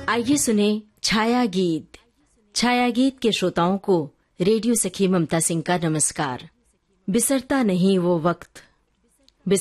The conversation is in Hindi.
आइए सुने छाया गीत। छाया गीत के श्रोताओं को रेडियो सखी ममता सिंह का नमस्कार। बिसरता नहीं वो वक्त